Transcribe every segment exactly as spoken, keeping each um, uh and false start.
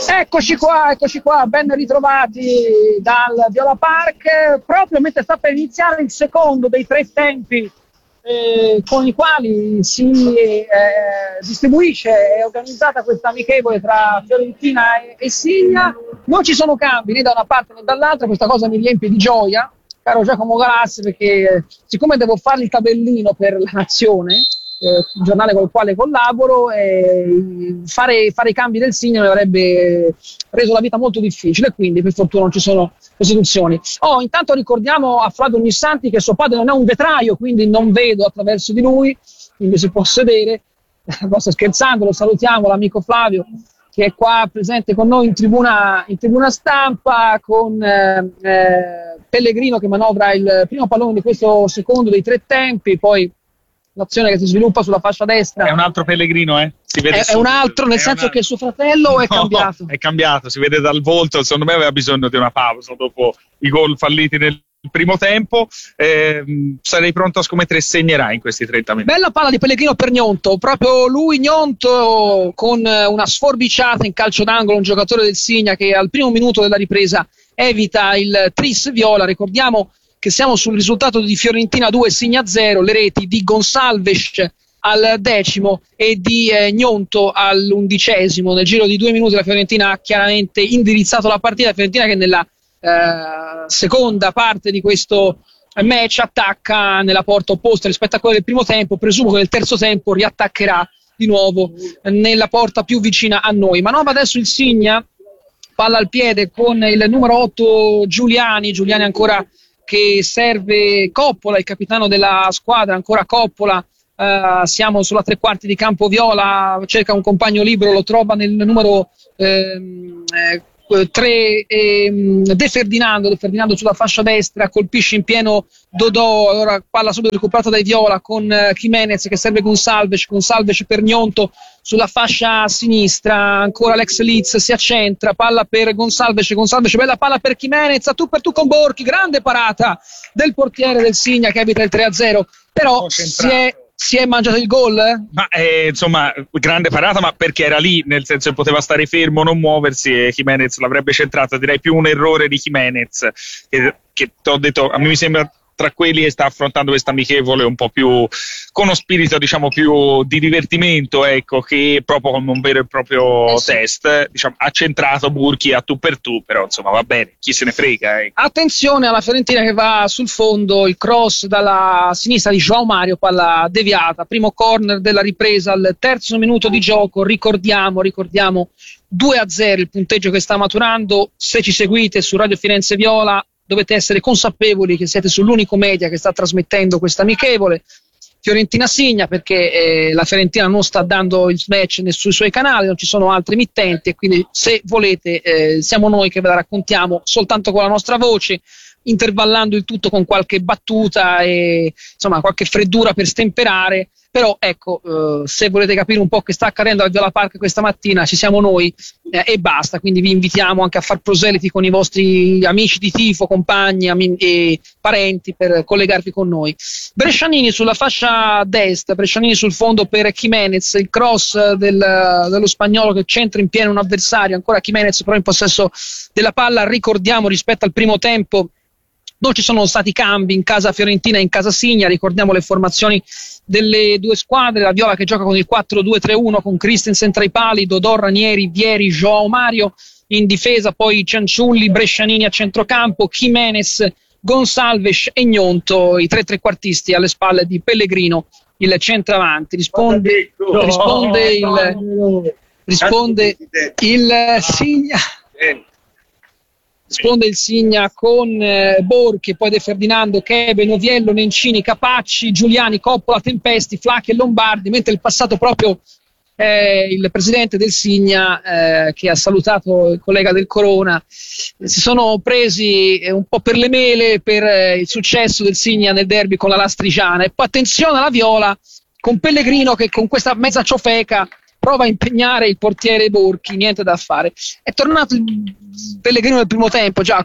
Eccoci qua, eccoci qua, ben ritrovati dal Viola Park, proprio mentre sta per iniziare il secondo dei tre tempi eh, con i quali si eh, distribuisce e organizzata questa amichevole tra Fiorentina e, e Signa. Non ci sono cambi né da una parte né dall'altra, questa cosa mi riempie di gioia, caro Giacomo Galassi, perché siccome devo fare il tabellino per La Nazione, Eh, il giornale con il quale collaboro, e fare, fare i cambi del Signa mi avrebbe reso la vita molto difficile, quindi per fortuna non ci sono sostituzioni. Oh, intanto ricordiamo a Flavio Ognissanti che suo padre non è un vetraio, quindi non vedo attraverso di lui, quindi si può sedere. No, sto scherzando, lo salutiamo, l'amico Flavio che è qua presente con noi in tribuna, in tribuna stampa, con eh, eh, Pellegrino che manovra il primo pallone di questo secondo dei tre tempi, poi l'azione che si sviluppa sulla fascia destra. È un altro Pellegrino, eh? Si vede è, è un altro, nel senso una... che suo fratello o è no, cambiato? È cambiato, si vede dal volto, secondo me aveva bisogno di una pausa dopo i gol falliti nel primo tempo. Eh, sarei pronto a scommettere e segnerà in questi trenta minuti. Bella palla di Pellegrino per Gnonto, proprio lui Gnonto con una sforbiciata in calcio d'angolo, un giocatore del Signa che al primo minuto della ripresa evita il tris viola. Ricordiamo che siamo sul risultato di Fiorentina due, Signa zero, le reti di Gonsalves al decimo e di eh, Gnonto all'undicesimo. Nel giro di due minuti la Fiorentina ha chiaramente indirizzato la partita. La Fiorentina che nella eh, seconda parte di questo match attacca nella porta opposta rispetto a quella del primo tempo. Presumo che nel terzo tempo riattaccherà di nuovo nella porta più vicina a noi. Manovra adesso il Signa, palla al piede con il numero otto Giuliani, Giuliani ancora che serve Coppola, il capitano della squadra, ancora Coppola, uh, siamo sulla tre quarti di campo viola, cerca un compagno libero, lo trova nel numero ehm, eh, tre ehm, De Ferdinando, De Ferdinando sulla fascia destra, colpisce in pieno Dodò, allora palla subito recuperata dai viola con uh, Jimenez che serve Gonsalves, Gonsalves per Gnonto sulla fascia sinistra, ancora Alex Litz si accentra, palla per Gonsalves, Gonsalves, bella palla per Jimenez, a tu per tu con Borchi, grande parata del portiere del Signa che evita il tre a zero, però si è, si è mangiato il gol? Eh? Ma eh, insomma, grande parata, ma perché era lì, nel senso che poteva stare fermo, non muoversi e Jimenez l'avrebbe centrata. Direi più un errore di Jimenez, che, che ti ho detto, a me mi sembra tra quelli che sta affrontando questa amichevole un po' più con uno spirito diciamo più di divertimento, ecco, che proprio come un vero e proprio eh sì. test, diciamo, ha centrato Burchi a tu per tu, però insomma va bene, chi se ne frega. Ecco. Attenzione alla Fiorentina che va sul fondo, il cross dalla sinistra di João Mario, palla deviata, primo corner della ripresa al terzo minuto di gioco, ricordiamo, ricordiamo due a zero il punteggio che sta maturando. Se ci seguite su Radio Firenze Viola dovete essere consapevoli che siete sull'unico media che sta trasmettendo questa amichevole Fiorentina Signa, perché eh, la Fiorentina non sta dando il match sui suoi canali, non ci sono altri emittenti, e quindi se volete eh, siamo noi che ve la raccontiamo soltanto con la nostra voce, intervallando il tutto con qualche battuta e insomma qualche freddura per stemperare. Però ecco, eh, se volete capire un po' che sta accadendo al Viola Park questa mattina, ci siamo noi eh, e basta, quindi vi invitiamo anche a far proseliti con i vostri amici di tifo, compagni ami- e parenti per collegarvi con noi. Brescianini sulla fascia destra, Brescianini sul fondo per Jimenez, il cross del, dello spagnolo che centra in pieno un avversario, ancora Jimenez però in possesso della palla. Ricordiamo rispetto al primo tempo non ci sono stati cambi in casa Fiorentina e in casa Signa, ricordiamo le formazioni delle due squadre, la Viola che gioca con il quattro due tre uno con Christensen tra i pali, Dodò, Ranieri, Vieri, João Mario in difesa, poi Cianciulli, Brescianini a centrocampo, Jimenez, Gonsalves e Gnonto, i tre trequartisti alle spalle di Pellegrino, il centravanti. Risponde, risponde il risponde il Signa. Risponde il Signa con eh, Borchi, poi De Ferdinando, Chebe, Noviello, Nencini, Capacci, Giuliani, Coppola, Tempesti, Flacchi e Lombardi, mentre il passato proprio eh, il presidente del Signa eh, che ha salutato il collega del Corona, si sono presi eh, un po' per le mele per eh, il successo del Signa nel derby con la Lastrigiana. E poi attenzione alla Viola con Pellegrino che con questa mezza ciofeca prova a impegnare il portiere Borchi, niente da fare. È tornato il Pellegrino nel primo tempo, Giacomo.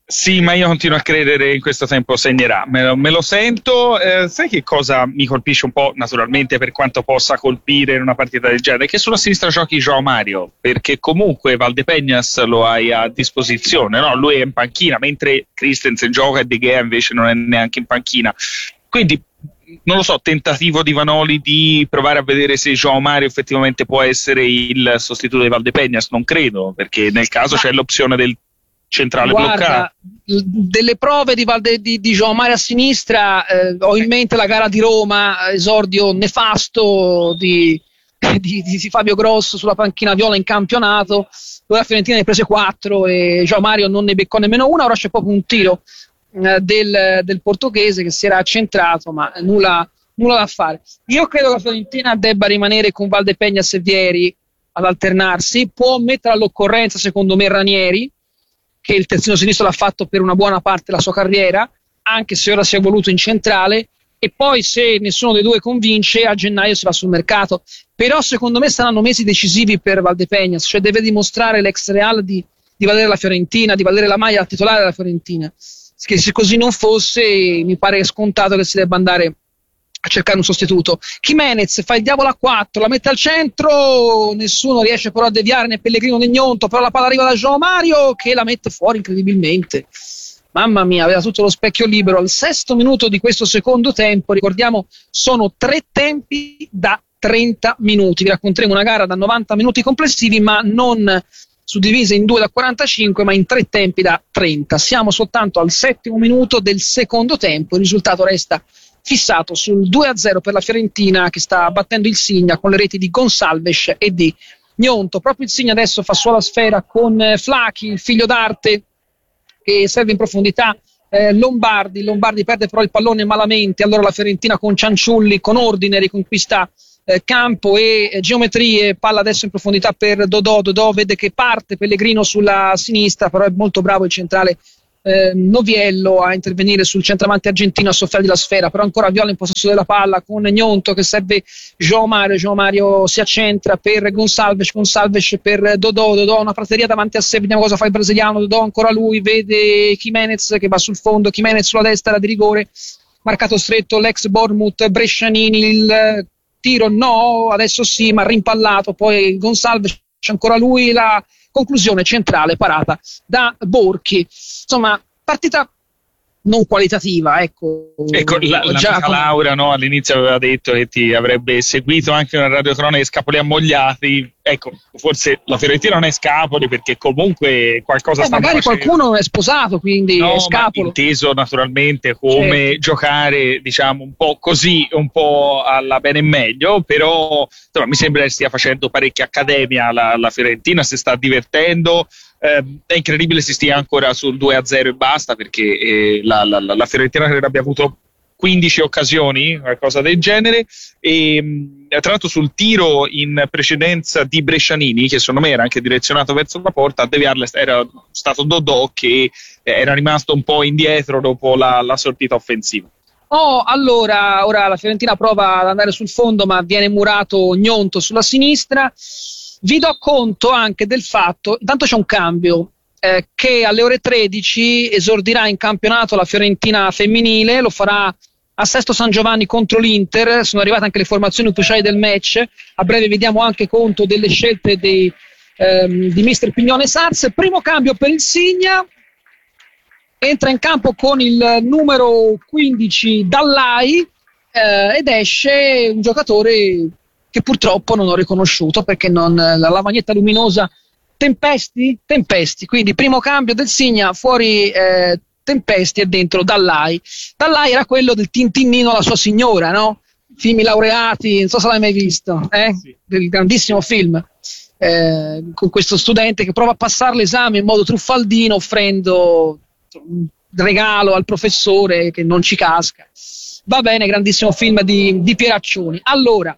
Sì, ma io continuo a credere in questo tempo segnerà, me lo, me lo sento. Eh, sai che cosa mi colpisce un po', naturalmente, per quanto possa colpire in una partita del genere? Che sulla sinistra giochi João Mario, perché comunque Valdepeñas lo hai a disposizione, no? Lui è in panchina, mentre Christensen gioca e De Gea invece non è neanche in panchina. Quindi, non lo so, tentativo di Vanoli di provare a vedere se João Mario effettivamente può essere il sostituto di Valdepeñas, non credo, perché nel caso c'è l'opzione del centrale Guarda, bloccato. Delle prove di, Valde, di, di João Mario a sinistra, eh, ho in mente la gara di Roma, esordio nefasto di, di, di Fabio Grosso sulla panchina viola in campionato, dove la Fiorentina ne prese quattro e João Mario non ne beccò nemmeno una. Ora c'è proprio un tiro eh, del, del portoghese che si era accentrato, ma nulla, nulla da fare. Io credo che la Fiorentina debba rimanere con Valdepeñas e Vieri ad alternarsi, può mettere all'occorrenza secondo me Ranieri, che il terzino sinistro l'ha fatto per una buona parte della sua carriera, anche se ora si è voluto in centrale, e poi se nessuno dei due convince a gennaio si va sul mercato. Però secondo me saranno mesi decisivi per Valdepeñas, cioè deve dimostrare l'ex Real di, di valere la Fiorentina, di valere la maglia titolare della Fiorentina, che se così non fosse mi pare scontato che si debba andare a cercare un sostituto. Jimenez fa il diavolo a quattro, la mette al centro, nessuno riesce però a deviare, né Pellegrino né Gnonto, però la palla arriva da João Mario che la mette fuori incredibilmente. Mamma mia, aveva tutto lo specchio libero al sesto minuto di questo secondo tempo. Ricordiamo, sono tre tempi da trenta minuti, vi racconteremo una gara da novanta minuti complessivi, ma non suddivise in due da quarantacinque, ma in tre tempi da trenta. Siamo soltanto al settimo minuto del secondo tempo, il risultato resta fissato sul due a zero per la Fiorentina, che sta battendo il Signa con le reti di Gonçalves e di Gnonto. Proprio il Signa adesso fa sua la sfera con eh, Flachi, il figlio d'arte, che serve in profondità eh, Lombardi. Lombardi perde però il pallone malamente, allora la Fiorentina con Cianciulli, con ordine, riconquista eh, campo e eh, geometrie. Palla adesso in profondità per Dodò. Dodò vede che parte Pellegrino sulla sinistra, però è molto bravo il centrale Eh, Noviello a intervenire sul centravanti argentino, a sofferre la sfera, però ancora Viola in possesso della palla con Gnonto che serve João Mario. João Mario si accentra per Gonçalves, Gonçalves per Dodò. Dodò una prateria davanti a sé, vediamo cosa fa il brasiliano. Dodò ancora lui, vede Jimenez che va sul fondo, Jimenez sulla destra, era di rigore, marcato stretto l'ex Bournemouth Brescianini, il tiro no, adesso sì, ma rimpallato poi Gonçalves, c'è ancora lui, la conclusione centrale parata da Borchi. Insomma, partita non qualitativa, ecco. Ecco, la, la già con... Laura, no, all'inizio aveva detto che ti avrebbe seguito anche una radiocronaca di Scapoli ammogliati. Ecco, forse la Fiorentina non è Scapoli, perché comunque qualcosa eh, sta magari facendo. Qualcuno è sposato, quindi no, è Scapolo. Inteso naturalmente come certo. Giocare, diciamo, un po' così, un po' alla bene e meglio, però insomma, mi sembra che stia facendo parecchia accademia la, la Fiorentina, si sta divertendo. Eh, è incredibile si stia ancora sul due a zero e basta, perché eh, la, la, la Fiorentina credo abbia avuto quindici occasioni, qualcosa del genere, e tra l'altro sul tiro in precedenza di Brescianini, che secondo me era anche direzionato verso la porta, a deviarla era stato Dodò, che era rimasto un po' indietro dopo la, la sortita offensiva. Oh, allora, ora la Fiorentina prova ad andare sul fondo, ma viene murato Gnonto sulla sinistra. Vi do conto anche del fatto, intanto c'è un cambio, eh, che alle ore tredici esordirà in campionato la Fiorentina femminile, lo farà a Sesto San Giovanni contro l'Inter. Sono arrivate anche le formazioni ufficiali del match, a breve vediamo anche conto delle scelte dei, ehm, di mister Pignone Sars. Primo cambio per il Signa, entra in campo con il numero quindici Dallai eh, ed esce un giocatore che purtroppo non ho riconosciuto, perché non, la lavagnetta luminosa Tempesti? Tempesti, quindi primo cambio del Signa, fuori eh, Tempesti e dentro Dallai. Dallai era quello del Tintinnino alla sua signora, no? Film laureati, non so se l'hai mai visto, eh? Sì. Del grandissimo film, eh, con questo studente che prova a passare l'esame in modo truffaldino, offrendo un regalo al professore che non ci casca. Va bene, grandissimo film di, di Pieraccioni. Allora,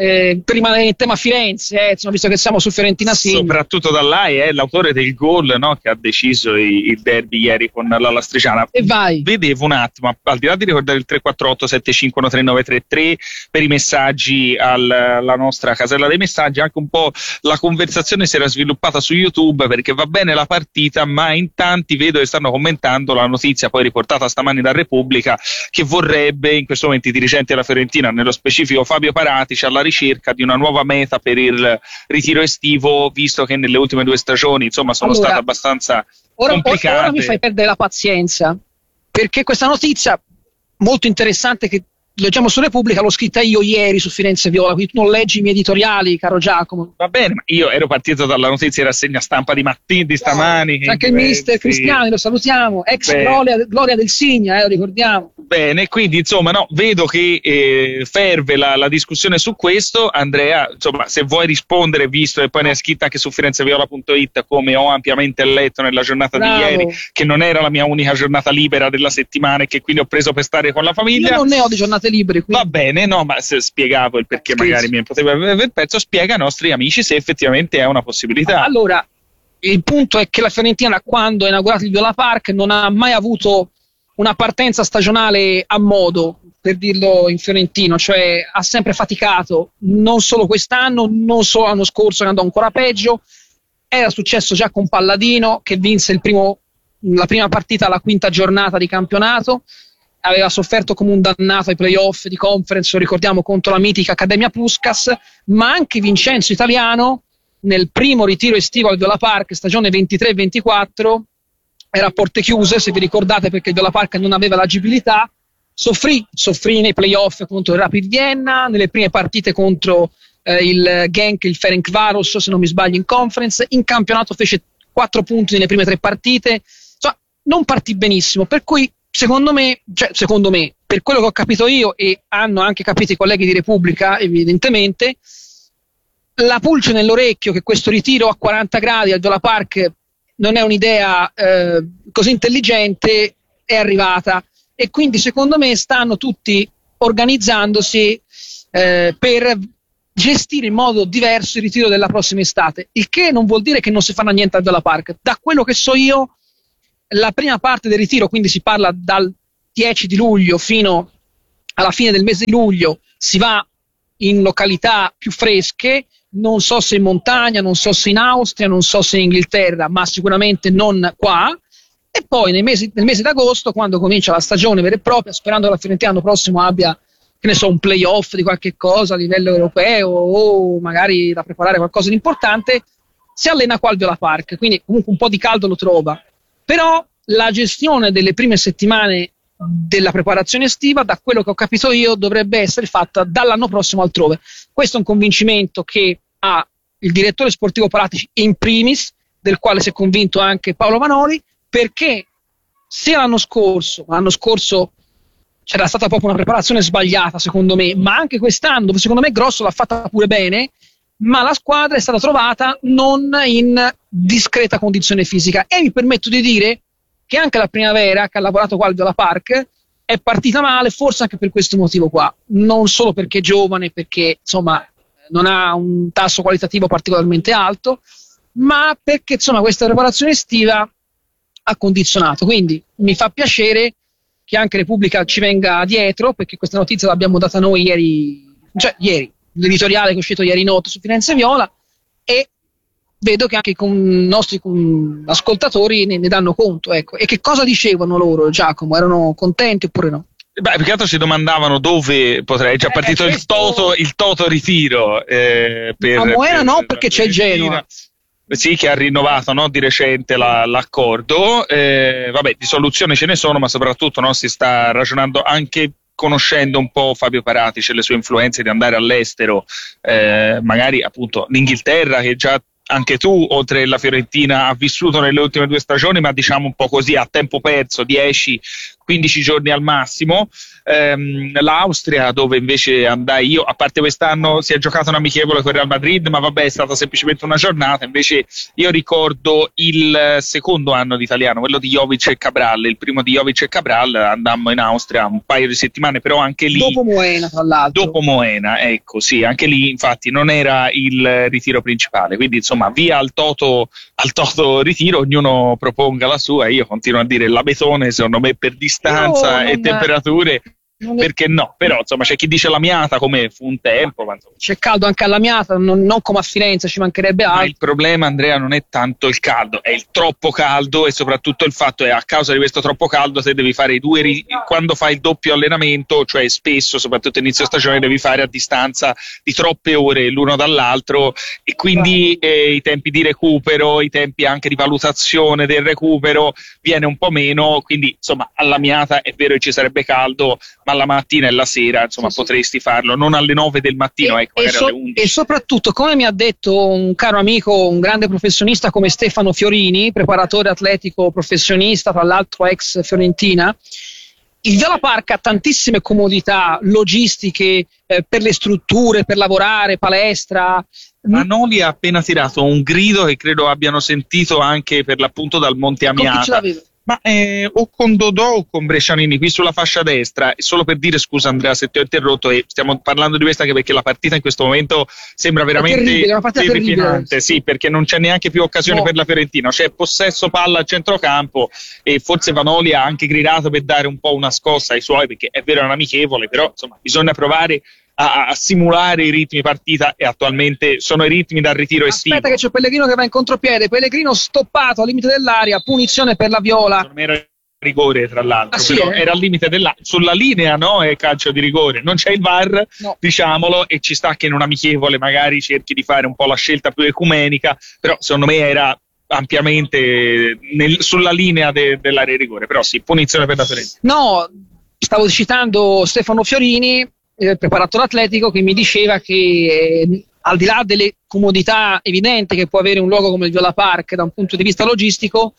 eh, per rimanere in tema Firenze, eh, insomma, visto che siamo su Fiorentina Segna. Soprattutto da là è l'autore del gol, no, che ha deciso il, il derby ieri con la Lastrigiana. E vai. Vedevo un attimo, al di là di ricordare il tre quattro otto sette cinque uno tre nove tre tre per i messaggi alla, alla nostra casella dei messaggi, anche un po' la conversazione si era sviluppata su YouTube, perché va bene la partita, ma in tanti vedo che stanno commentando la notizia poi riportata stamani da Repubblica, che vorrebbe in questo momento i dirigenti della Fiorentina, nello specifico Fabio Paratici, alla ricerca di una nuova meta per il ritiro estivo, visto che nelle ultime due stagioni insomma sono allora, state abbastanza ora, complicate. Ora mi fai perdere la pazienza, perché questa notizia molto interessante che leggiamo su Repubblica l'ho scritta io ieri su Firenze Viola, quindi tu non leggi i miei editoriali, caro Giacomo. Va bene, ma io ero partito dalla notizia in rassegna stampa di mattina, di stamani. C'è anche il mister Cristiani, lo salutiamo, ex gloria, gloria del Signa, eh, lo ricordiamo. Bene, quindi insomma no, vedo che eh, ferve la, la discussione su questo. Andrea, insomma, se vuoi rispondere, visto che poi ne hai scritta anche su firenzeviola punto it, come ho ampiamente letto nella giornata Bravo. di ieri, che non era la mia unica giornata libera della settimana e che quindi ho preso per stare con la famiglia. Io non ne ho di giornate libere, quindi. Va bene, no, ma se spiegavo il perché Scherzo. magari mi poteva aver perso, spiega ai nostri amici se effettivamente è una possibilità. Allora, il punto è che la Fiorentina, quando ha inaugurato il Viola Park, non ha mai avuto una partenza stagionale a modo, per dirlo in fiorentino, cioè ha sempre faticato, non solo quest'anno, non solo l'anno scorso che andò ancora peggio. Era successo già con Palladino, che vinse il primo, la prima partita alla quinta giornata di campionato, aveva sofferto come un dannato ai playoff di conference, lo ricordiamo, contro la mitica Accademia Puskas, ma anche Vincenzo Italiano nel primo ritiro estivo al Viola Park, stagione ventitré ventiquattro, era a porte chiuse, se vi ricordate, perché il Viola Park non aveva l'agibilità, soffrì, soffrì nei playoff contro il Rapid Vienna, nelle prime partite contro eh, il Genk, il Ferencváros, se non mi sbaglio, in conference, in campionato fece quattro punti nelle prime tre partite, insomma, non partì benissimo, per cui secondo me, cioè, secondo me, per quello che ho capito io, e hanno anche capito i colleghi di Repubblica, evidentemente, la pulce nell'orecchio che questo ritiro a quaranta gradi al Viola Park non è un'idea eh, così intelligente, è arrivata, e quindi secondo me stanno tutti organizzandosi eh, per gestire in modo diverso il ritiro della prossima estate, il che non vuol dire che non si farà niente al Viola Park. Da quello che so io, la prima parte del ritiro, quindi si parla dal dieci di luglio fino alla fine del mese di luglio, si va in località più fresche, non so se in montagna, non so se in Austria, non so se in Inghilterra, ma sicuramente non qua, e poi nei mesi, nel mese d'agosto, quando comincia la stagione vera e propria, sperando che la Fiorentina l'anno prossimo abbia, che ne so, un playoff di qualche cosa a livello europeo o magari da preparare qualcosa di importante, si allena qua al Viola Park, quindi comunque un po' di caldo lo trova. Però la gestione delle prime settimane della preparazione estiva, da quello che ho capito io, dovrebbe essere fatta dall'anno prossimo altrove. Questo è un convincimento che ha il direttore sportivo Paratici in primis, del quale si è convinto anche Paolo Vanoli, perché se l'anno scorso, l'anno scorso c'era stata proprio una preparazione sbagliata secondo me, ma anche quest'anno, dove secondo me Grosso l'ha fatta pure bene, ma la squadra è stata trovata non in discreta condizione fisica, e mi permetto di dire che anche la primavera, che ha lavorato qua al Viola Park, è partita male, forse anche per questo motivo qua, non solo perché è giovane, perché insomma non ha un tasso qualitativo particolarmente alto, ma perché insomma questa preparazione estiva ha condizionato. Quindi mi fa piacere che anche Repubblica ci venga dietro, perché questa notizia l'abbiamo data noi ieri, cioè ieri, l'editoriale che è uscito ieri notte su Firenze Viola, e vedo che anche i con, nostri con, ascoltatori ne, ne danno conto, ecco. E che cosa dicevano loro, Giacomo? Erano contenti oppure no? Beh, più che altro si domandavano dove potrei, già eh, partito questo... il, toto, il toto ritiro eh, per, a Moena per, no, per perché c'è il Genoa. Sì, che ha rinnovato, no, di recente la, l'accordo. Eh, vabbè, di soluzioni ce ne sono, ma soprattutto, no, si sta ragionando anche conoscendo un po' Fabio Paratici e le sue influenze di andare all'estero, eh, magari appunto l'Inghilterra, che già anche tu, oltre la Fiorentina, ha vissuto nelle ultime due stagioni, ma diciamo un po' così a tempo perso, dieci quindici giorni al massimo. Ehm, L'Austria, dove invece andai io, a parte quest'anno si è giocato un amichevole con il Real Madrid, ma vabbè, è stata semplicemente una giornata. Invece io ricordo il secondo anno di italiano, quello di Jovic e Cabral. Il primo di Jovic e Cabral andammo in Austria un paio di settimane, però anche lì dopo Moena, tra l'altro. Dopo Moena, ecco, sì, anche lì infatti non era il ritiro principale, quindi insomma via al toto, al toto ritiro, ognuno proponga la sua. Io continuo a dire la Betone, secondo me per distanza e temperature, perché no, però insomma c'è chi dice l'Amiata, come fu un tempo, ma c'è caldo anche all'Amiata, non, non come a Firenze, ci mancherebbe altro. Ma il problema, Andrea, non è tanto il caldo, è il troppo caldo, e soprattutto il fatto è a causa di questo troppo caldo se devi fare i due ri- quando fai il doppio allenamento, cioè spesso, soprattutto inizio stagione, devi fare a distanza di troppe ore l'uno dall'altro, e quindi eh, i tempi di recupero, i tempi anche di valutazione del recupero viene un po' meno. Quindi insomma all'Amiata è vero che ci sarebbe caldo, ma alla mattina e la sera insomma sì, potresti sì. farlo, non alle nove del mattino, e, ecco, e, magari so, alle undici. E soprattutto, come mi ha detto un caro amico, un grande professionista come Stefano Fiorini, preparatore atletico professionista, tra l'altro ex Fiorentina, il Viola Park ha tantissime comodità logistiche eh, per le strutture, per lavorare, palestra. Manoli ha appena tirato un grido che credo abbiano sentito anche per l'appunto dal Monte Amiata. Ma eh, o con Dodò o con Brescianini qui sulla fascia destra. Solo per dire, scusa Andrea se ti ho interrotto, e stiamo parlando di questa anche perché la partita in questo momento sembra veramente terrificante, sì, perché non c'è neanche più occasione no. per la Fiorentina, c'è possesso palla al centrocampo, e forse Vanoli ha anche gridato per dare un po' una scossa ai suoi, perché è vero, è un amichevole, però insomma bisogna provare A, a simulare i ritmi partita, e attualmente sono i ritmi dal ritiro estivo. Aspetta che c'è Pellegrino che va in contropiede, Pellegrino stoppato al limite dell'area, punizione per la Viola. Non era rigore, tra l'altro, ah, sì, però eh? era al limite dell'area, sulla linea, no? È calcio di rigore, non c'è il V A R, no. diciamolo, e ci sta che in un amichevole magari cerchi di fare un po' la scelta più ecumenica, però secondo me era ampiamente nel, sulla linea de, dell'area di rigore. Però sì, punizione per la Fiorentina. No, stavo citando Stefano Fiorini, il preparatore atletico, che mi diceva che eh, al di là delle comodità evidenti che può avere un luogo come il Viola Park da un punto di vista logistico,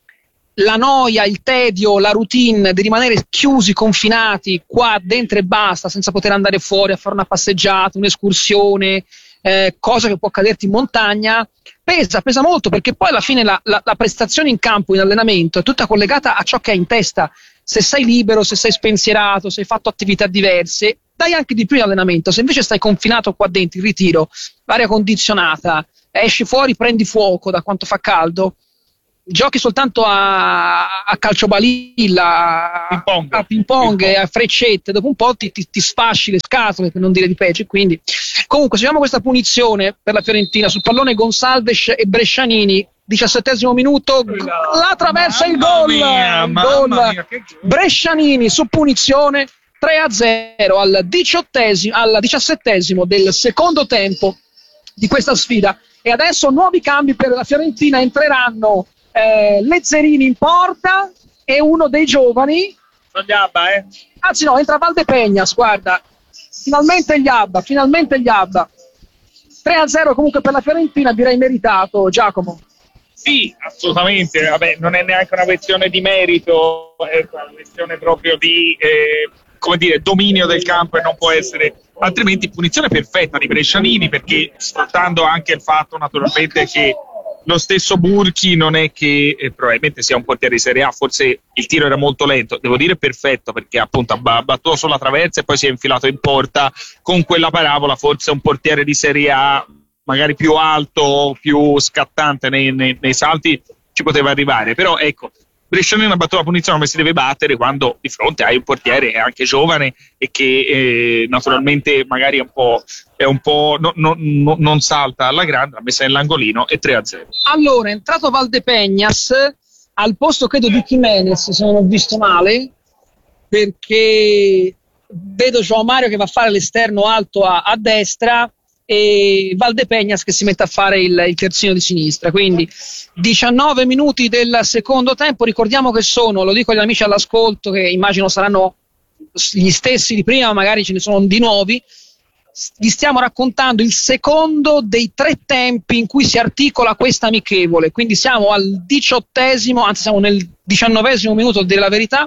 la noia, il tedio, la routine di rimanere chiusi, confinati qua dentro e basta, senza poter andare fuori a fare una passeggiata, un'escursione, eh, cosa che può accaderti in montagna, pesa, pesa molto, perché poi alla fine la, la, la prestazione in campo, in allenamento, è tutta collegata a ciò che hai in testa. Se sei libero, se sei spensierato, se hai fatto attività diverse, dai anche di più in allenamento. Se invece stai confinato qua dentro, in ritiro, l'aria condizionata, esci fuori, prendi fuoco da quanto fa caldo, giochi soltanto a, a calciobalilla, ping pong. a ping pong, a freccette, dopo un po' ti, ti, ti sfasci le scatole, per non dire di peggio. Quindi comunque, se abbiamo questa punizione per la Fiorentina sul pallone, Gonsalves e Brescianini, diciassettesimo minuto, la traversa, il gol, mia, il gol. Mia, Brescianini su punizione, tre a zero al diciottesimo, al diciassettesimo del secondo tempo di questa sfida. E adesso nuovi cambi per la Fiorentina, entreranno eh, Lezzerini in porta e uno dei giovani, gli Abba, eh? anzi no, entra Valdepeñas, guarda, finalmente gli Abba, finalmente gli Abba. tre a zero comunque per la Fiorentina, direi meritato, Giacomo. Sì, assolutamente. Vabbè, non è neanche una questione di merito, è una questione proprio di eh, come dire, dominio del campo, e non può essere altrimenti. Punizione perfetta di Brescianini, perché sfruttando anche il fatto naturalmente che lo stesso Burchi non è che eh, probabilmente sia un portiere di Serie A, forse il tiro era molto lento, devo dire perfetto, perché appunto ha battuto sulla traversa e poi si è infilato in porta con quella parabola. Forse un portiere di Serie A magari più alto, più scattante nei, nei, nei salti ci poteva arrivare, però ecco, Brescianini ha battuto la punizione come si deve battere quando di fronte hai un portiere anche giovane e che eh, naturalmente magari è un po', è un po' no, no, no, non salta alla grande, l'ha messa nell'angolino, e tre a zero. Allora è entrato Valdepeñas al posto credo di Jimenez, se non ho visto male, perché vedo João Mario che va a fare l'esterno alto a, a destra e Valdepeñas che si mette a fare il, il terzino di sinistra. Quindi diciannove minuti del secondo tempo, ricordiamo che sono, lo dico agli amici all'ascolto che immagino saranno gli stessi di prima, magari ce ne sono di nuovi, vi stiamo raccontando il secondo dei tre tempi in cui si articola questa amichevole, quindi siamo al diciottesimo, anzi siamo nel diciannovesimo minuto della verità,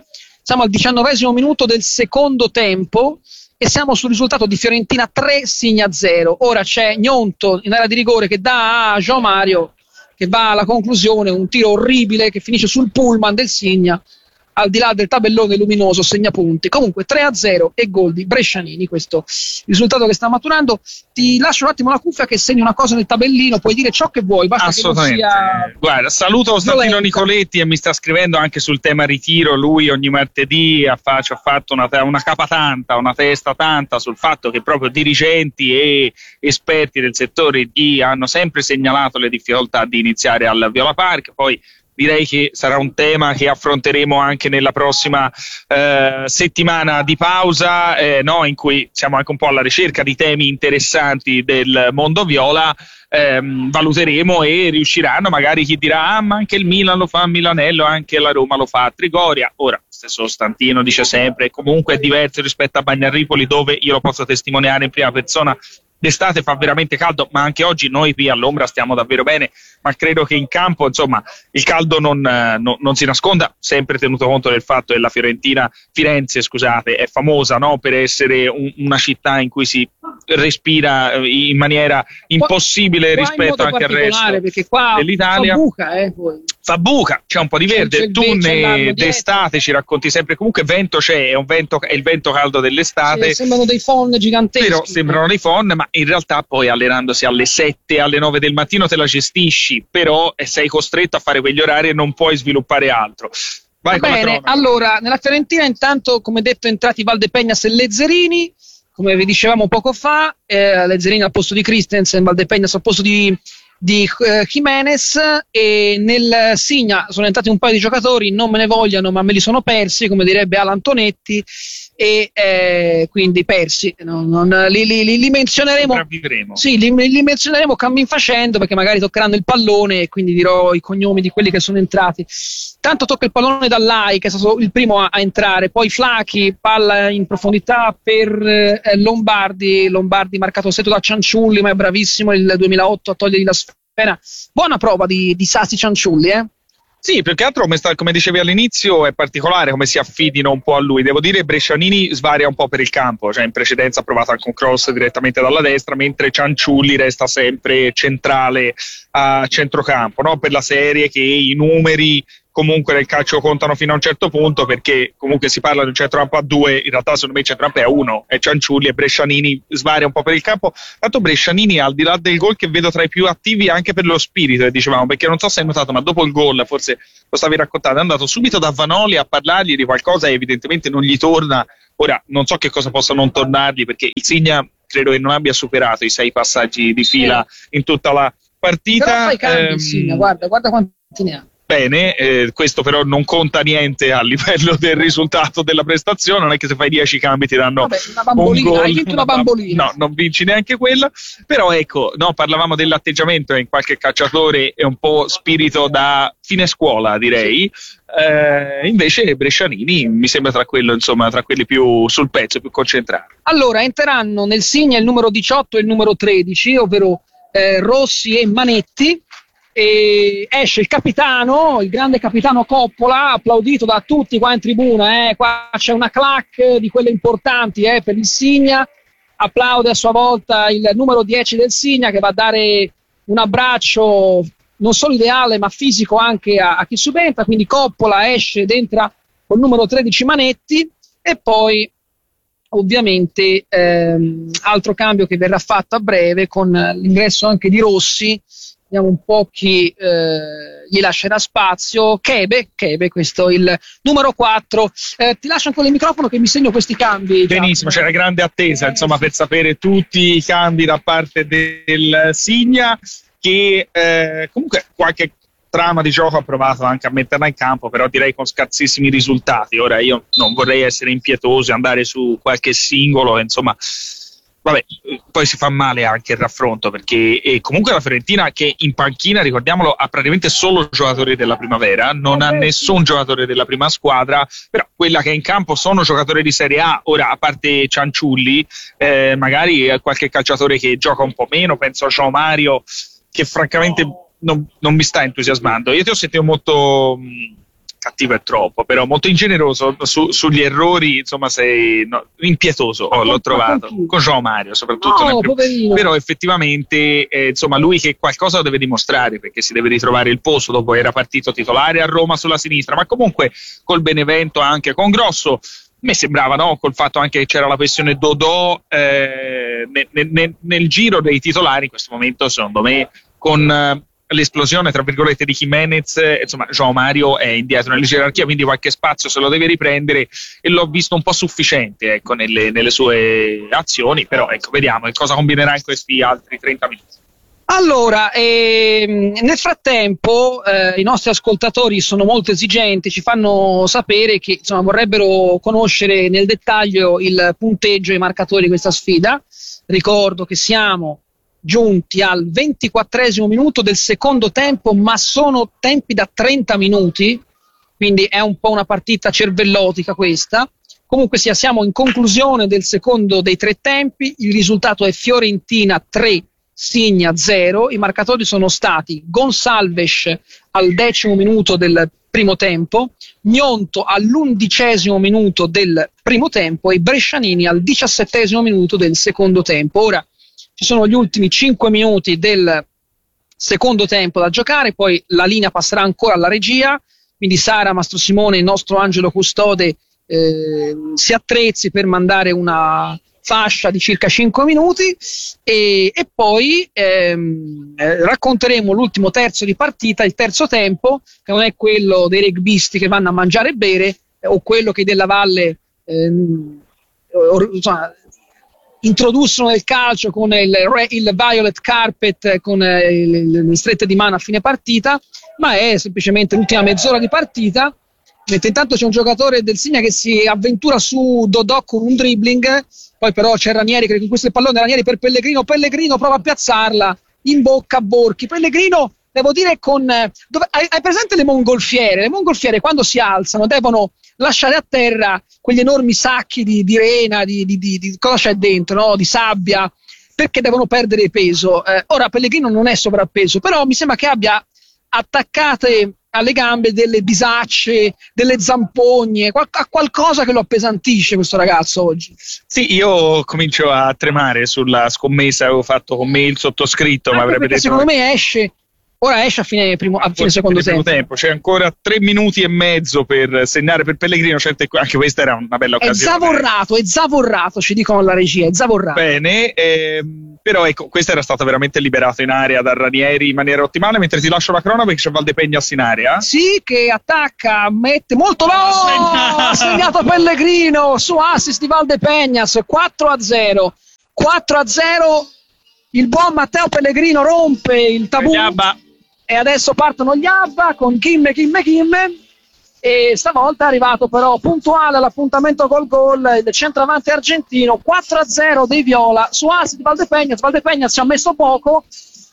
siamo al diciannovesimo minuto del secondo tempo e siamo sul risultato di Fiorentina tre, Signa zero. Ora c'è Gnonto in area di rigore che dà a João Mario, che va alla conclusione, un tiro orribile che finisce sul pullman del Signa, al di là del tabellone luminoso segnapunti. Comunque tre a zero e gol di Brescianini, questo risultato che sta maturando. Ti lascio un attimo la cuffia che segni una cosa nel tabellino, puoi dire ciò che vuoi, basta assolutamente. Che non sia... Guarda, saluto Costantino Nicoletti e mi sta scrivendo anche sul tema ritiro. Lui ogni martedì ha, fa, ci ha fatto una, una capa tanta, una testa tanta sul fatto che proprio dirigenti e esperti del settore gli hanno sempre segnalato le difficoltà di iniziare al Viola Park. Poi direi che sarà un tema che affronteremo anche nella prossima eh, settimana di pausa, eh, no, in cui siamo anche un po' alla ricerca di temi interessanti del mondo viola. Ehm, valuteremo e riusciranno magari chi dirà ah ma anche il Milan lo fa a Milanello, anche la Roma lo fa a Trigoria. Ora stesso Stantino dice sempre comunque è diverso rispetto a Bagnarripoli, dove io lo posso testimoniare in prima persona. D'estate fa veramente caldo, ma anche oggi noi qui all'ombra stiamo davvero bene, ma credo che in campo insomma il caldo non, no, non si nasconda, sempre tenuto conto del fatto che la Fiorentina, Firenze scusate, è famosa, no, per essere un, una città in cui si respira in maniera impossibile qua, rispetto qua anche al resto perché qua dell'Italia. Fa buca, eh, poi. Fa buca, c'è un po' di verde, c'è tu ne, d'estate ci racconti sempre, comunque vento c'è, è, un vento, è il vento caldo dell'estate. Sì, sembrano dei phon giganteschi. Però sembrano dei phon, ma in realtà poi allenandosi alle sette, alle nove del mattino te la gestisci, però sei costretto a fare quegli orari e non puoi sviluppare altro. Vai con bene, allora, nella Fiorentina intanto, come detto, entrati Valdepeñas e Lezzerini, come vi dicevamo poco fa, eh, Lezzerini al posto di Christensen, Valdepeñas al posto di di uh, Jimenez, e nel Signa sono entrati un paio di giocatori, non me ne vogliano ma me li sono persi, come direbbe Alan Tonetti, e eh, quindi persi, non, non, li, li, li, li menzioneremo sì, li, li menzioneremo cammin facendo, perché magari toccheranno il pallone e quindi dirò i cognomi di quelli che sono entrati. Tanto tocca il pallone Dallai, che è stato il primo a, a entrare, poi Flachi, palla in profondità per eh, Lombardi, Lombardi marcato setto da Cianciulli, ma è bravissimo il duemilaotto a togliergli la sfera. Buona prova di, di Sassi Cianciulli, eh? Sì, più che altro come, sta, come dicevi all'inizio è particolare come si affidino un po' a lui. Devo dire Brescianini svaria un po' per il campo, cioè in precedenza ha provato anche un cross direttamente dalla destra, mentre Cianciulli resta sempre centrale a centrocampo, no? Per la serie che i numeri comunque nel calcio contano fino a un certo punto, perché comunque si parla di un centrocampo a due, in realtà secondo me il centrocampo è a uno, è Cianciulli e Brescianini svaria un po' per il campo. Tanto Brescianini, al di là del gol, che vedo tra i più attivi anche per lo spirito, dicevamo, perché non so se hai notato, ma dopo il gol, forse lo stavi raccontando, è andato subito da Vanoli a parlargli di qualcosa e evidentemente non gli torna. Ora non so che cosa possa non tornargli, perché il Signa credo che non abbia superato i sei passaggi di fila in tutta la partita. Però fai cambi, ehm, Signa, guarda, guarda quanti ne ha. Bene, eh, questo però non conta niente a livello del risultato della prestazione, non è che se fai dieci cambi ti danno Vabbè, una bambolina, un gol, hai vinto una bambolina. No, non vinci neanche quella, però ecco, no, parlavamo dell'atteggiamento in qualche calciatore, è un po' spirito da fine scuola, direi. Eh, invece Brescianini mi sembra tra quello, insomma, tra quelli più sul pezzo, più concentrati. Allora, entreranno nel Signa il numero diciotto e il numero tredici, ovvero eh, Rossi e Manetti. E esce il capitano, il grande capitano Coppola, applaudito da tutti qua in tribuna, eh. Qua c'è una clac di quelle importanti eh, per il Signa. Applaude a sua volta il numero dieci del Signa, che va a dare un abbraccio non solo ideale ma fisico anche a, a chi subentra. Quindi Coppola esce ed entra col numero tredici Manetti, e poi ovviamente ehm, altro cambio che verrà fatto a breve con l'ingresso anche di Rossi. Vediamo un po' chi eh, gli lascerà spazio. Chebe, Chebe, questo il numero quattro. Eh, ti lascio ancora il microfono che mi segno questi cambi. Benissimo, c'era grande attesa insomma per sapere tutti i cambi da parte del Signa, che eh, comunque qualche trama di gioco ha provato anche a metterla in campo, però direi con scarsissimi risultati. Ora io non vorrei essere impietoso e andare su qualche singolo, insomma. Vabbè, poi si fa male anche il raffronto, perché e comunque la Fiorentina, che in panchina, ricordiamolo, ha praticamente solo giocatori della primavera, non ha nessun giocatore della prima squadra, però quella che è in campo sono giocatori di Serie A. Ora, a parte Cianciulli, eh, magari qualche calciatore che gioca un po' meno, penso a João Mario, che francamente non, non mi sta entusiasmando. Io ti ho sentito molto cattivo è troppo, però molto ingeneroso su, sugli errori, insomma sei no, impietoso, oh, l'ho trovato con, con João Mario soprattutto, no, primo, però effettivamente eh, insomma lui che qualcosa lo deve dimostrare, perché si deve ritrovare il posto, dopo era partito titolare a Roma sulla sinistra, ma comunque col Benevento anche con grosso. Mi sembrava, no? Col fatto anche che c'era la questione Dodò eh, nel, nel, nel giro dei titolari in questo momento, secondo me, con eh, l'esplosione tra virgolette di Jimenez, eh, insomma João Mario è indietro nella gerarchia, quindi qualche spazio se lo deve riprendere, e l'ho visto un po' sufficiente, ecco, nelle, nelle sue azioni, però ecco, vediamo che cosa combinerà in questi altri trenta minuti. Allora, ehm, nel frattempo eh, i nostri ascoltatori sono molto esigenti, ci fanno sapere che insomma, vorrebbero conoscere nel dettaglio il punteggio e i marcatori di questa sfida. Ricordo che siamo giunti al ventiquattresimo minuto del secondo tempo, ma sono tempi da trenta minuti, quindi è un po' una partita cervellotica questa. Comunque sia, siamo in conclusione del secondo dei tre tempi, il risultato è Fiorentina tre, Signa zero, i marcatori sono stati Gonçalves al decimo minuto del primo tempo, Gnonto all'undicesimo minuto del primo tempo e Brescianini al diciassettesimo minuto del secondo tempo. Ora ci sono gli ultimi cinque minuti del secondo tempo da giocare, poi la linea passerà ancora alla regia, quindi Sara, Mastro Simone, il nostro angelo custode, eh, si attrezzi per mandare una fascia di circa cinque minuti e, e poi ehm, eh, racconteremo l'ultimo terzo di partita, il terzo tempo, che non è quello dei rugbisti che vanno a mangiare e bere eh, o quello che della Valle ehm, or, insomma, introdussero nel calcio con il, il violet carpet, con eh, le, le strette di mano a fine partita, ma è semplicemente l'ultima mezz'ora di partita, mentre intanto c'è un giocatore del Signa che si avventura su Dodò con un dribbling. Poi però c'è Ranieri che conquista il pallone, Ranieri per Pellegrino, Pellegrino prova a piazzarla, in bocca a Borchi, Pellegrino, devo dire con... Dove, hai, hai presente le mongolfiere? Le mongolfiere quando si alzano devono lasciare a terra quegli enormi sacchi di, di rena, di, di, di, di cosa c'è dentro, no? Di sabbia, perché devono perdere peso. Eh, ora Pellegrino non è sovrappeso, però mi sembra che abbia attaccate alle gambe delle bisacce, delle zampogne, qual- a qualcosa che lo appesantisce questo ragazzo oggi. Sì, io comincio a tremare sulla scommessa che avevo fatto con me il sottoscritto, ma avrebbe detto secondo me esce ora esce a fine, primo, a fine secondo tempo. tempo c'è ancora tre minuti e mezzo per segnare per Pellegrino, certo, anche questa era una bella occasione. È zavorrato, è zavorrato, ci dicono alla regia, è zavorrato. Bene, ehm, però ecco, questa era stata veramente liberata in area da Ranieri in maniera ottimale, mentre ti lascio la cronaca perché c'è Valdepegnas in area. Sì, che attacca, mette molto low, ha segnato Pellegrino su assist di Valdepegnas, quattro a zero, quattro a zero, il buon Matteo Pellegrino rompe il tabù. E adesso partono gli Abba con Kimme, Kimme, Kimme, e stavolta è arrivato però puntuale all'appuntamento col gol il centravanti argentino, quattro a zero dei Viola su assist di Valdepegnas. Valdepegnas ci ha messo poco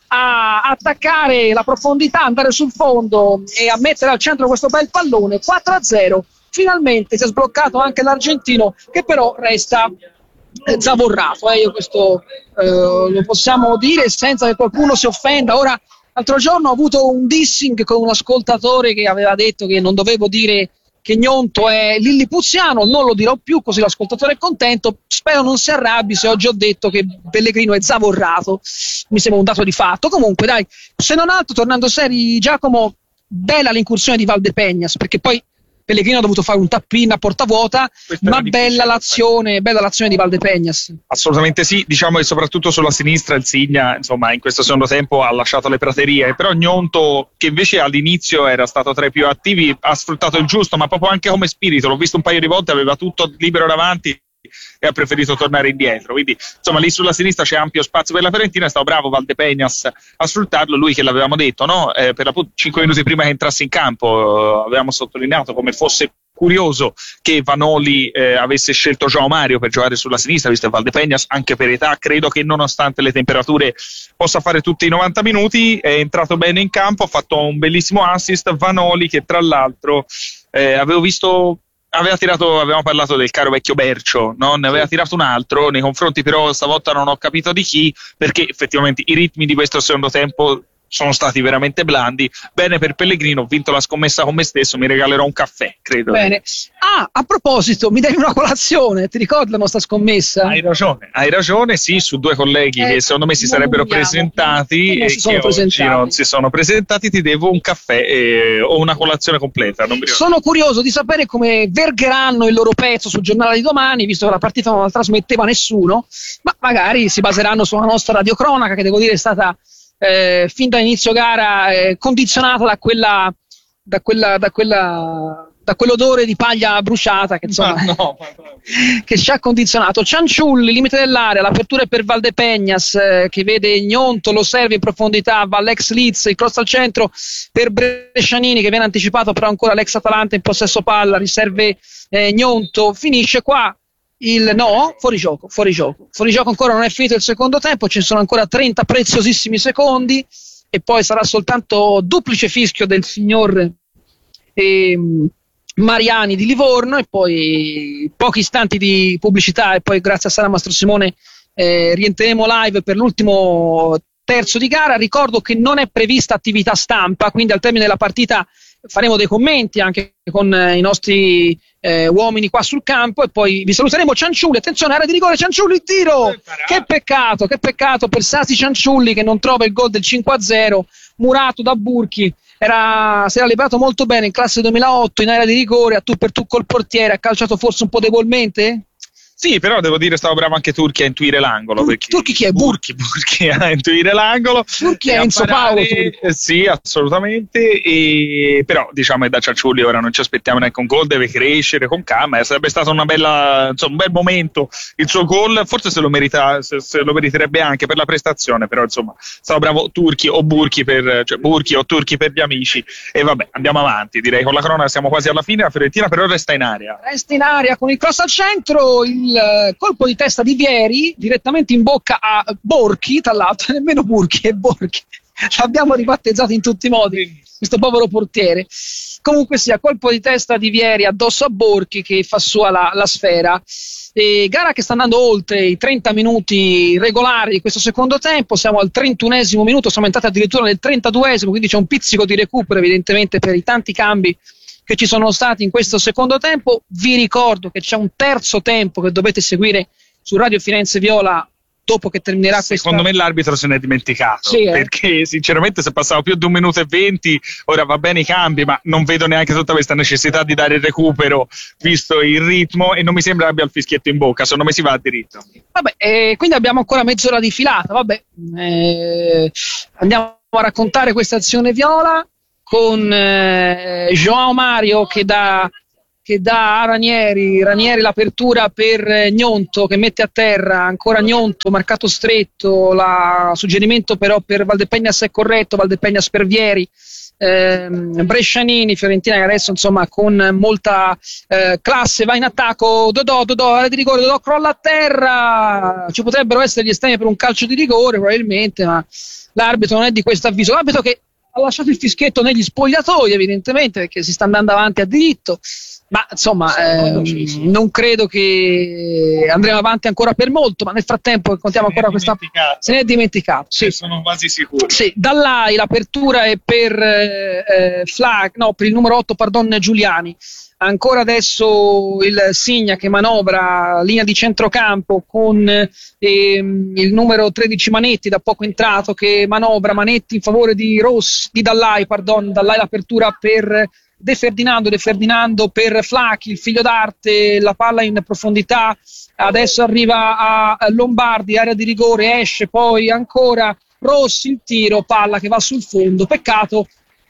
a attaccare la profondità, andare sul fondo e a mettere al centro questo bel pallone. Quattro a zero, finalmente si è sbloccato anche l'argentino, che però resta eh, zavorrato, eh, io questo eh, lo possiamo dire senza che qualcuno si offenda. Ora, l'altro giorno ho avuto un dissing con un ascoltatore che aveva detto che non dovevo dire che Gnonto è lillipuziano, non lo dirò più, così l'ascoltatore è contento. Spero non si arrabbi se oggi ho detto che Pellegrino è zavorrato, mi sembra un dato di fatto. Comunque dai, se non altro, tornando seri, Giacomo, bella l'incursione di Valdepegnas, perché poi Pellegrino ha dovuto fare un tap-in a porta vuota, ma bella l'azione, bella l'azione di Valdepegnas. Assolutamente sì, diciamo che soprattutto sulla sinistra il Signa, insomma, in questo secondo tempo ha lasciato le praterie, però Gnonto, che invece all'inizio era stato tra i più attivi, ha sfruttato il giusto, ma proprio anche come spirito, l'ho visto un paio di volte, aveva tutto libero davanti e ha preferito tornare indietro, quindi insomma lì sulla sinistra c'è ampio spazio per la Fiorentina. È stato bravo Valdepegnas a sfruttarlo, lui che l'avevamo detto, no? Eh, per appunto cinque minuti prima che entrasse in campo eh, avevamo sottolineato come fosse curioso che Vanoli eh, avesse scelto João Mario per giocare sulla sinistra, visto che Valdepegnas anche per età credo che nonostante le temperature possa fare tutti i novanta minuti. È entrato bene in campo, ha fatto un bellissimo assist. Vanoli che tra l'altro eh, avevo visto aveva tirato, avevamo parlato del caro vecchio Bercio, no? Ne aveva tirato un altro, nei confronti però stavolta non ho capito di chi, perché effettivamente i ritmi di questo secondo tempo sono stati veramente blandi. Bene per Pellegrino, ho vinto la scommessa con me stesso, mi regalerò un caffè, credo. Bene. Ah, a proposito, mi devi una colazione, ti ricordi la nostra scommessa? Hai ragione, hai ragione, sì, su due colleghi eh, che secondo me si sarebbero vogliamo. presentati e si che presentati. oggi non si sono presentati, ti devo un caffè eh, o una colazione completa. Non mi sono curioso di sapere come vergheranno il loro pezzo sul giornale di domani, visto che la partita non la trasmetteva nessuno, ma magari si baseranno sulla nostra radiocronaca, che devo dire è stata eh, fin da inizio gara eh, condizionata da quella da quella da quella da quell'odore di paglia bruciata che insomma no, no, no. che ci ha condizionato. Cianciulli, limite dell'area, l'apertura è per Valdepeñas eh, che vede Gnonto, lo serve in profondità, va l'ex Leeds, il cross al centro per Brescianini che viene anticipato, però ancora l'ex Atalanta in possesso palla, riserve eh, Gnonto, finisce qua il no, fuori gioco, fuori gioco, fuori gioco ancora non è finito il secondo tempo, ci sono ancora trenta preziosissimi secondi e poi sarà soltanto duplice fischio del signor eh, Mariani di Livorno e poi pochi istanti di pubblicità e poi grazie a Sara Mastro Simone eh, rientreremo live per l'ultimo terzo di gara. Ricordo che non è prevista attività stampa, quindi al termine della partita faremo dei commenti anche con eh, i nostri eh, uomini qua sul campo e poi vi saluteremo. Cianciulli, attenzione, area di rigore, Cianciulli, il tiro, che peccato, che peccato per Sasi Cianciulli che non trova il gol del cinque a zero, murato da Burchi. Era, si era liberato molto bene in classe duemilaotto in area di rigore, a tu per tu col portiere, ha calciato forse un po' debolmente? Sì, però devo dire stavo bravo anche Turchi a intuire l'angolo. Tur- Turchi chi è? Burchi, Burchi a intuire l'angolo. Turchi è Enzo Paolo. Eh, sì, assolutamente. E, però diciamo che da Cianciulli ora non ci aspettiamo neanche un gol, deve crescere con calma. Sarebbe stato una bella, insomma, un bel momento il suo gol. Forse se lo merita, se, se lo meriterebbe anche per la prestazione. Però insomma, stavo bravo Turchi o Burchi per, cioè Burchi o Turchi per gli amici. E vabbè, andiamo avanti. Direi con la cronaca siamo quasi alla fine. La Fiorentina però resta in area. Resta in area con il cross al centro. Il il colpo di testa di Vieri direttamente in bocca a Borchi, tra l'altro nemmeno Burchi è Borchi, l'abbiamo ribattezzato in tutti i modi questo povero portiere. Comunque sia, colpo di testa di Vieri addosso a Borchi che fa sua la, la sfera. E gara che sta andando oltre i trenta minuti regolari di questo secondo tempo, siamo al trentunesimo minuto, siamo entrati addirittura nel trentaduesimo, quindi c'è un pizzico di recupero evidentemente per i tanti cambi che ci sono stati in questo secondo tempo. Vi ricordo che c'è un terzo tempo che dovete seguire su Radio Firenze Viola dopo che terminerà questo. Secondo questa... me l'arbitro se n'è dimenticato, sì, eh. perché sinceramente se passava più di un minuto e venti, ora va bene i cambi, ma non vedo neanche tutta questa necessità di dare il recupero visto il ritmo e non mi sembra abbia il fischietto in bocca, secondo me si va diritto. Vabbè, eh, quindi abbiamo ancora mezz'ora di filata, vabbè, eh, andiamo a raccontare questa azione viola con eh, João Mario che dà, che dà a Ranieri, Ranieri l'apertura per eh, Gnonto che mette a terra, ancora Gnonto, marcato stretto, la, suggerimento però per Valdepeñas è corretto, Valdepeñas per Vieri, eh, Brescianini, Fiorentina che adesso insomma con molta eh, classe va in attacco, Dodò, Dodò, area di rigore, Dodò crolla a terra, ci potrebbero essere gli estremi per un calcio di rigore probabilmente, ma l'arbitro non è di questo avviso, l'arbitro che ha lasciato il fischietto negli spogliatoi evidentemente perché si sta andando avanti a diritto, ma insomma ehm, non credo che andremo avanti ancora per molto, ma nel frattempo contiamo ancora questa, se ne è dimenticato, sì. Sono quasi sicuro. Sì, Dall'Ai l'apertura è per eh, Flag, no, per il numero otto, pardon, Giuliani. Ancora adesso il Signa che manovra linea di centrocampo con ehm, il numero tredici Manetti, da poco entrato, che manovra Manetti in favore di Ross, di Dall'Ai, pardon, Dall'Ai l'apertura per De Ferdinando, De Ferdinando per Flacchi, il figlio d'arte, la palla in profondità, adesso arriva a Lombardi, area di rigore, esce, poi ancora Rossi, il tiro, palla che va sul fondo, peccato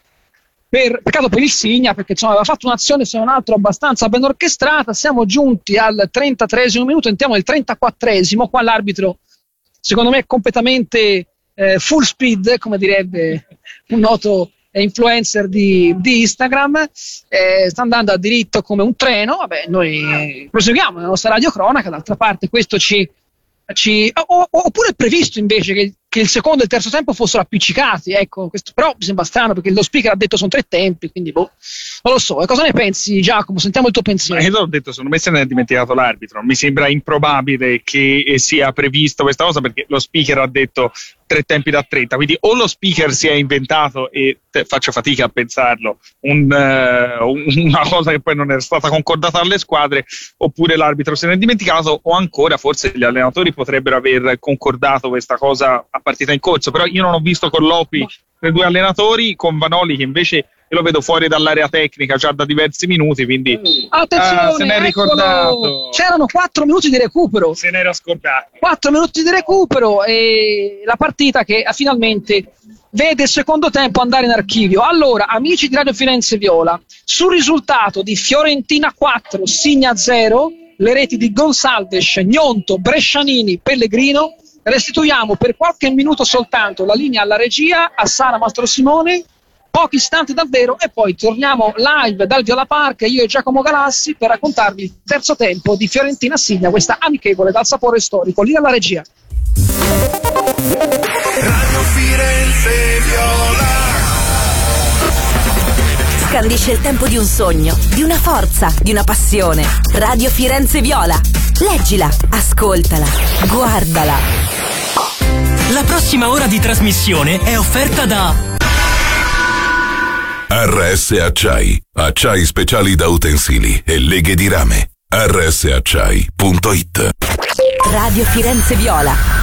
Per, peccato per il Signa perché insomma, aveva fatto un'azione se non altro abbastanza ben orchestrata. Siamo giunti al trentatreesimo minuto, entriamo nel trentaquattresimo, qua l'arbitro secondo me è completamente eh, full speed, come direbbe un noto influencer di, di Instagram, eh, sta andando a diritto come un treno. Vabbè, noi proseguiamo la nostra radiocronaca, d'altra parte questo ci, ci o, oppure è previsto invece che che il secondo e il terzo tempo fossero appiccicati, ecco, questo però mi sembra strano perché lo speaker ha detto sono tre tempi, quindi boh, non lo so. E cosa ne pensi, Giacomo? Sentiamo il tuo pensiero. Ma io l'ho detto, secondo me se ne è dimenticato l'arbitro, mi sembra improbabile che sia previsto questa cosa perché lo speaker ha detto tre tempi da trenta, quindi o lo speaker si è inventato e te, faccio fatica a pensarlo un, uh, una cosa che poi non era stata concordata alle squadre, oppure l'arbitro se ne è dimenticato, o ancora forse gli allenatori potrebbero aver concordato questa cosa a partita in corso, però io non ho visto colloqui tra i due allenatori, con Vanoli che invece io lo vedo fuori dall'area tecnica già da diversi minuti, quindi attenzione, uh, se ne è ricordato. Eccolo. C'erano quattro minuti di recupero, se ne era scordato quattro minuti di recupero e la partita che finalmente vede il secondo tempo andare in archivio. Allora, amici di Radio Firenze Viola, sul risultato di Fiorentina quattro, Signa zero, le reti di Gonsalves, Gnonto, Brescianini, Pellegrino, restituiamo per qualche minuto soltanto la linea alla regia, a Sara Mastrosimone, pochi istanti davvero, e poi torniamo live dal Viola Park, io e Giacomo Galassi, per raccontarvi il terzo tempo di Fiorentina Signa, questa amichevole dal sapore storico. Lì alla regia. Radio Firenze Viola scandisce il tempo di un sogno, di una forza, di una passione. Radio Firenze Viola. Leggila, ascoltala, guardala. La prossima ora di trasmissione è offerta da R S Acciai, acciai speciali da utensili e leghe di rame. R S acciai punto it. Radio Firenze Viola.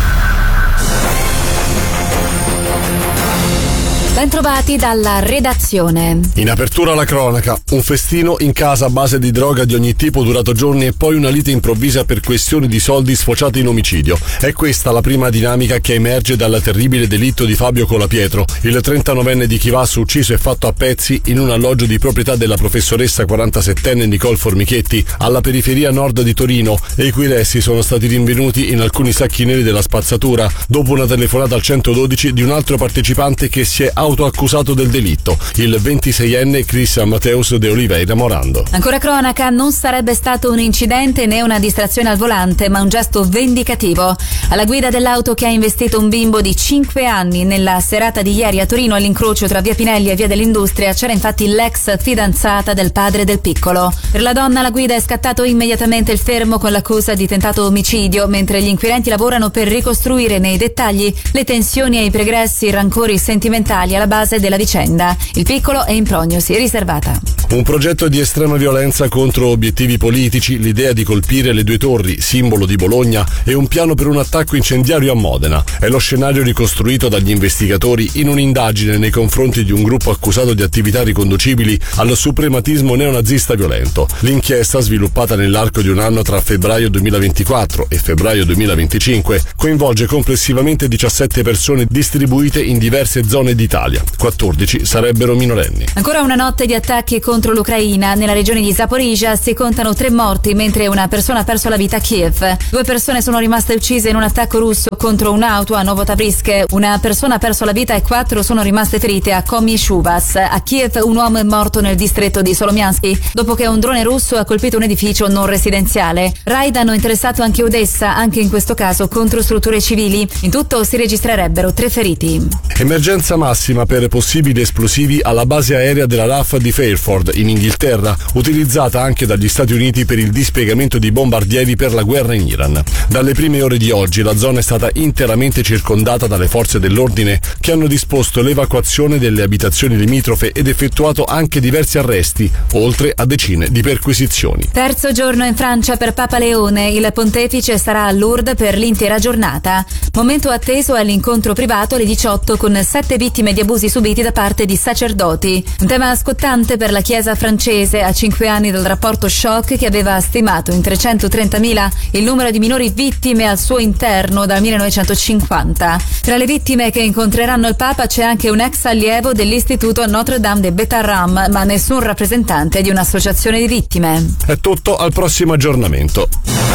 Bentrovati dalla redazione. In apertura la cronaca, un festino in casa a base di droga di ogni tipo durato giorni e poi una lite improvvisa per questioni di soldi sfociate in omicidio. È questa la prima dinamica che emerge dal terribile delitto di Fabio Colapietro, il trentanovenne di Chivasso ucciso e fatto a pezzi in un alloggio di proprietà della professoressa quarantasettenne Nicole Formichetti alla periferia nord di Torino, e i cui resti sono stati rinvenuti in alcuni sacchi neri della spazzatura dopo una telefonata al centododici di un altro partecipante che si è autoaccusato del delitto, il ventiseienne Cristian Mateus de Oliveira Morando. Ancora cronaca, non sarebbe stato un incidente né una distrazione al volante, ma un gesto vendicativo. Alla guida dell'auto che ha investito un bimbo di cinque anni nella serata di ieri a Torino, all'incrocio tra via Pinelli e via dell'Industria, c'era infatti l'ex fidanzata del padre del piccolo. Per la donna alla guida è scattato immediatamente il fermo con l'accusa di tentato omicidio, mentre gli inquirenti lavorano per ricostruire nei dettagli le tensioni e i pregressi rancori sentimentali alla base della vicenda. Il piccolo è in prognosi riservata. Un progetto di estrema violenza contro obiettivi politici, l'idea di colpire le due torri, simbolo di Bologna, e un piano per un attacco incendiario a Modena. È lo scenario ricostruito dagli investigatori in un'indagine nei confronti di un gruppo accusato di attività riconducibili al suprematismo neonazista violento. L'inchiesta, sviluppata nell'arco di un anno tra febbraio duemilaventiquattro e febbraio duemilaventicinque, coinvolge complessivamente diciassette persone distribuite in diverse zone d'Italia. quattordici sarebbero minorenni. Ancora una notte di attacchi contro l'Ucraina. Nella regione di Zaporizhzhia si contano tre morti, mentre una persona ha perso la vita a Kiev. Due persone sono rimaste uccise in un attacco russo contro un'auto a Novotavrisk. Una persona ha perso la vita e quattro sono rimaste ferite a Komieshuvas. A Kiev un uomo è morto nel distretto di Solomiansky dopo che un drone russo ha colpito un edificio non residenziale. Raid hanno interessato anche Odessa, anche in questo caso contro strutture civili. In tutto si registrerebbero tre feriti. Emergenza massima per possibili esplosivi alla base aerea della R A F di Fairford in Inghilterra, utilizzata anche dagli Stati Uniti per il dispiegamento di bombardieri per la guerra in Iran. Dalle prime ore di oggi la zona è stata interamente circondata dalle forze dell'ordine, che hanno disposto l'evacuazione delle abitazioni limitrofe ed effettuato anche diversi arresti, oltre a decine di perquisizioni. Terzo giorno in Francia per Papa Leone. Il pontefice sarà a Lourdes per l'intera giornata. Momento atteso è l'incontro privato alle diciotto con sette vittime di abusi subiti da parte di sacerdoti. Un tema scottante per la Chiesa francese, a cinque anni dal rapporto Shock che aveva stimato in trecentotrentamila il numero di minori vittime al suo interno dal millenovecentocinquanta. Tra le vittime che incontreranno il Papa c'è anche un ex allievo dell'istituto Notre-Dame de Betaram, ma nessun rappresentante di un'associazione di vittime. È tutto, al prossimo aggiornamento.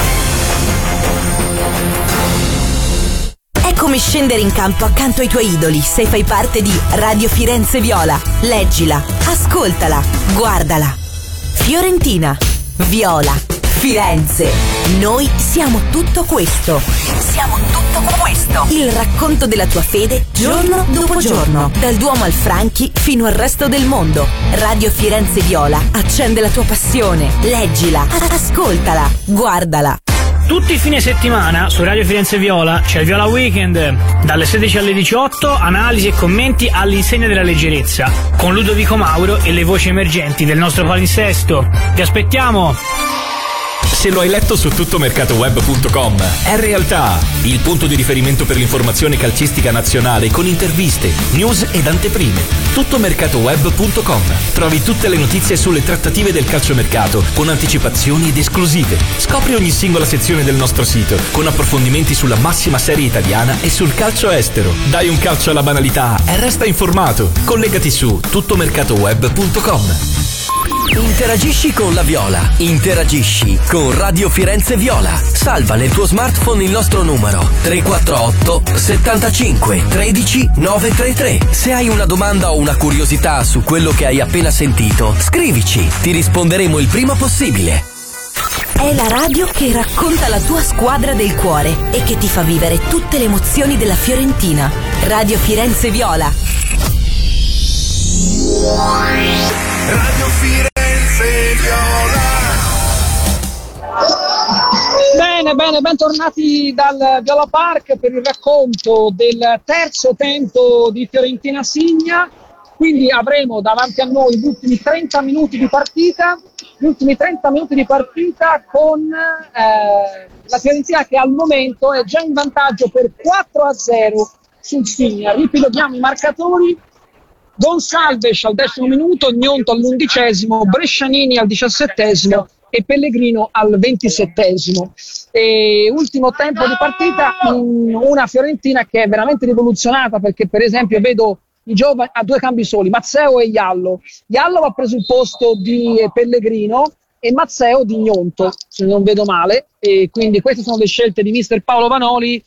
È come scendere in campo accanto ai tuoi idoli se fai parte di Radio Firenze Viola. Leggila, ascoltala, guardala. Fiorentina, Viola, Firenze. Noi siamo tutto questo. Siamo tutto questo. Il racconto della tua fede giorno dopo giorno, dal Duomo al Franchi fino al resto del mondo. Radio Firenze Viola accende la tua passione. Leggila, ascoltala, guardala. Tutti i fine settimana su Radio Firenze Viola c'è il Viola Weekend, dalle sedici alle diciotto, analisi e commenti all'insegna della leggerezza, con Ludovico Mauro e le voci emergenti del nostro palinsesto. Vi aspettiamo! Se lo hai letto su tuttomercatoweb punto com, è realtà, il punto di riferimento per l'informazione calcistica nazionale con interviste, news ed anteprime. tuttomercatoweb punto com. Trovi tutte le notizie sulle trattative del calciomercato con anticipazioni ed esclusive. Scopri ogni singola sezione del nostro sito con approfondimenti sulla massima serie italiana e sul calcio estero. Dai un calcio alla banalità e resta informato. Collegati su tuttomercatoweb punto com. Interagisci con la Viola, interagisci con Radio Firenze Viola. Salva nel tuo smartphone il nostro numero tre quattro otto settantacinque tredici novecentotrentatré. Se hai una domanda o una curiosità su quello che hai appena sentito, scrivici, ti risponderemo il prima possibile. È la radio che racconta la tua squadra del cuore e che ti fa vivere tutte le emozioni della Fiorentina. Radio Firenze Viola. Radio Firenze Viola. Bene, bene, bentornati dal Viola Park per il racconto del terzo tempo di Fiorentina Signa. Quindi avremo davanti a noi gli ultimi trenta minuti di partita, gli ultimi trenta minuti di partita con eh, la Fiorentina che al momento è già in vantaggio per quattro a zero sul Signa. Ripetiamo i marcatori: Gonsalves al decimo minuto, Gnonto all'undicesimo, Brescianini al diciassettesimo e Pellegrino al ventisettesimo. E ultimo tempo di partita, una Fiorentina che è veramente rivoluzionata, perché per esempio vedo i giovani a due cambi soli, Mazzeo e Iallo. Iallo ha preso il posto di Pellegrino e Mazzeo di Gnonto, se non vedo male, e quindi queste sono le scelte di mister Paolo Vanoli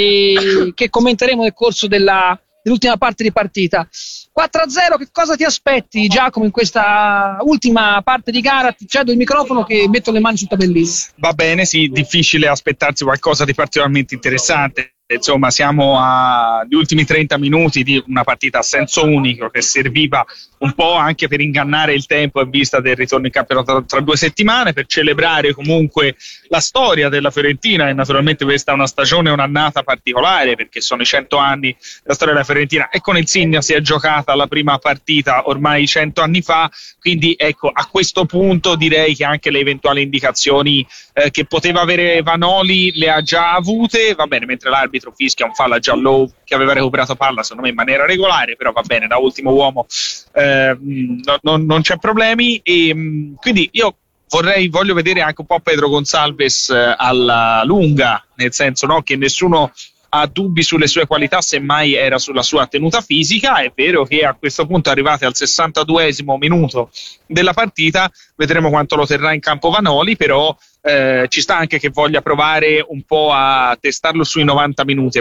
e che commenteremo nel corso della, dell'ultima parte di partita. quattro a zero, che cosa ti aspetti, Giacomo, in questa ultima parte di gara? Ti cedo il microfono che metto le mani sul tabellino. Va bene, sì, difficile aspettarsi qualcosa di particolarmente interessante. Insomma, siamo agli ultimi trenta minuti di una partita a senso unico che serviva un po' anche per ingannare il tempo in vista del ritorno in campionato tra, tra due settimane, per celebrare comunque la storia della Fiorentina. E naturalmente questa è una stagione, un'annata particolare, perché sono i cento anni della storia della Fiorentina e con il Signa si è giocata la prima partita ormai cento anni fa, quindi ecco, a questo punto direi che anche le eventuali indicazioni eh, che poteva avere Vanoli le ha già avute. Va bene, mentre l'arbitro fischia un fallo a Giallo che aveva recuperato palla secondo me in maniera regolare, però va bene, da ultimo uomo eh, no, no, non c'è problemi. E quindi io vorrei voglio vedere anche un po' Pedro Gonsalves eh, alla lunga, nel senso, no, che nessuno ha dubbi sulle sue qualità, semmai era sulla sua tenuta fisica. È vero che a questo punto, arrivati al sessantaduesimo minuto della partita, vedremo quanto lo terrà in campo Vanoli, però eh, ci sta anche che voglia provare un po' a testarlo sui novanta minuti.